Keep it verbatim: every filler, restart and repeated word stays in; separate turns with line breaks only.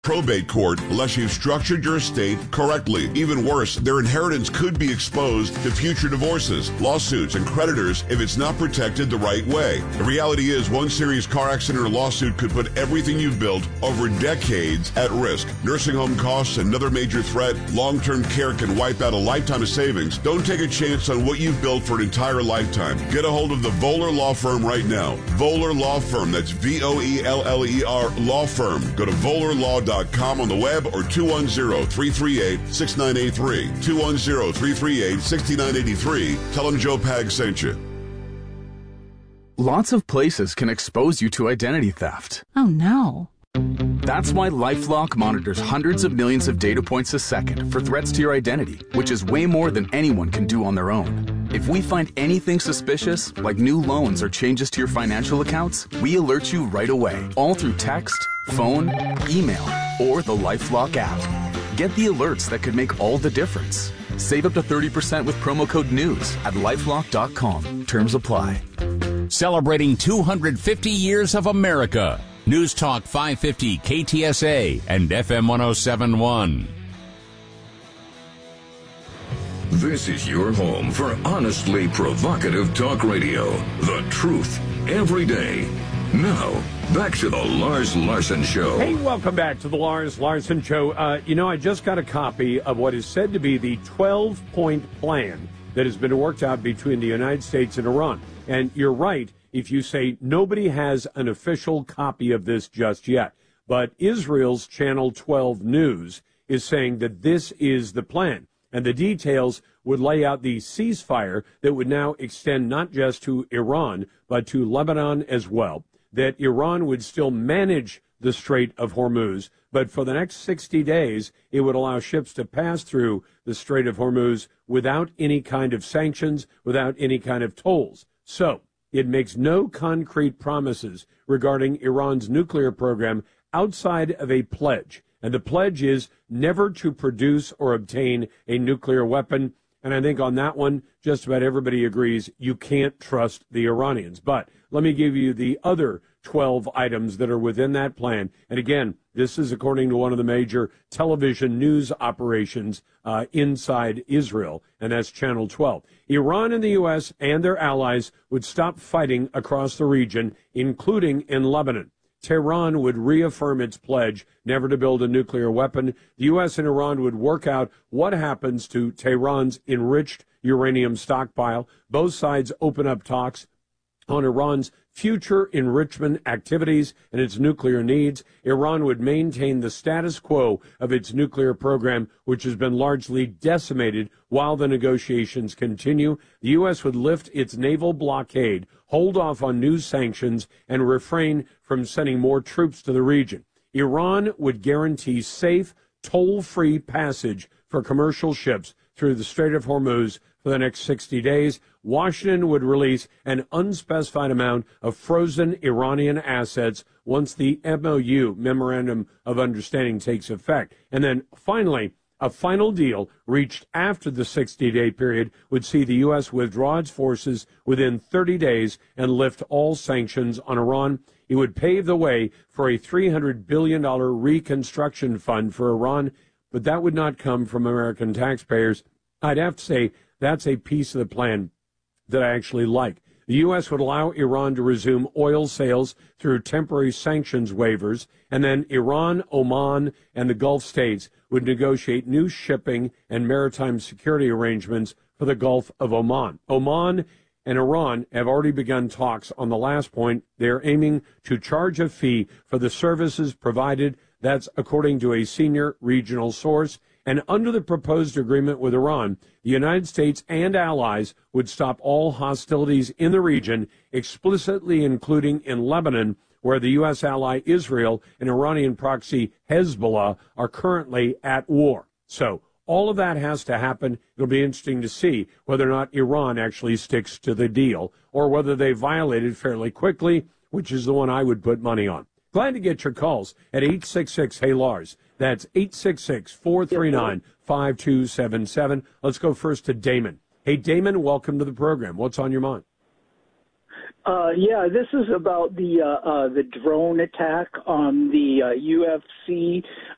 Probate court unless you've structured your estate correctly. Even worse, their inheritance could be exposed to future divorces, lawsuits, and creditors if it's not protected the right way. The reality is one serious car accident or lawsuit could put everything you've built over decades at risk. Nursing home costs, another major threat. Long-term care can wipe out a lifetime of savings. Don't take a chance on what you've built for an entire lifetime. Get a hold of the Voller Law Firm right now. Voller Law Firm. That's V O E L L E R Law Firm. Go to voller law dot com on the web or two one zero, three three eight, six nine eight three. two one zero, three three eight, six nine eight three. Tell them Joe Pag sent you.
Lots of places can expose you to identity theft.
Oh, no.
That's why LifeLock monitors hundreds of millions of data points a second for threats to your identity, which is way more than anyone can do on their own. If we find anything suspicious, like new loans or changes to your financial accounts, we alert you right away, all through text, phone, email, or the LifeLock app. Get the alerts that could make all the difference. Save up to thirty percent with promo code NEWS at lifelock dot com. Terms apply.
Celebrating two hundred fifty years of America. News Talk five fifty K T S A and F M one oh seven point one.
This is your home for honestly provocative talk radio. The truth every day. Now, back to the Lars Larson Show.
Hey, welcome back to the Lars Larson Show. Uh, you know, I just got a copy of what is said to be the twelve-point plan that has been worked out between the United States and Iran. And you're right if you say nobody has an official copy of this just yet. But Israel's Channel twelve News is saying that this is the plan. And the details would lay out the ceasefire that would now extend not just to Iran, but to Lebanon as well. That Iran would still manage the Strait of Hormuz, but for the next sixty days, it would allow ships to pass through the Strait of Hormuz without any kind of sanctions, without any kind of tolls. So it makes no concrete promises regarding Iran's nuclear program outside of a pledge. And the pledge is never to produce or obtain a nuclear weapon. And I think on that one, just about everybody agrees you can't trust the Iranians. But let me give you the other twelve items that are within that plan. And again, this is according to one of the major television news operations uh, inside Israel, and that's Channel twelve. Iran and the U S and their allies would stop fighting across the region, including in Lebanon. Tehran would reaffirm its pledge never to build a nuclear weapon. The U S and Iran would work out what happens to Tehran's enriched uranium stockpile. Both sides open up talks on Iran's future enrichment activities and its nuclear needs. Iran would maintain the status quo of its nuclear program, which has been largely decimated while the negotiations continue. The U S would lift its naval blockade, hold off on new sanctions, and refrain from sending more troops to the region. Iran would guarantee safe, toll-free passage for commercial ships through the Strait of Hormuz for the next sixty days. Washington would release an unspecified amount of frozen Iranian assets once the M O U, Memorandum of Understanding, takes effect. And then finally, a final deal reached after the sixty-day period would see the U S withdraw its forces within thirty days and lift all sanctions on Iran. It would pave the way for a three hundred billion dollars reconstruction fund for Iran, but that would not come from American taxpayers. I'd have to say that's a piece of the plan that I actually like. The U S would allow Iran to resume oil sales through temporary sanctions waivers, and then Iran, Oman, and the Gulf states would negotiate new shipping and maritime security arrangements for the Gulf of Oman. Oman and Iran have already begun talks on the last point. They're aiming to charge a fee for the services provided. That's according to a senior regional source. And under the proposed agreement with Iran, the United States and allies would stop all hostilities in the region, explicitly including in Lebanon, where the U S ally Israel and Iranian proxy Hezbollah are currently at war. So all of that has to happen. It'll be interesting to see whether or not Iran actually sticks to the deal or whether they violate it fairly quickly, which is the one I would put money on. Glad to get your calls at eight six six, hey Lars. That's eight six six, four three nine, five two seven seven. Let's go first to Damon. Hey, Damon, welcome to the program. What's on your mind?
Uh, yeah, this is about the uh, uh, the drone attack on the uh, U F C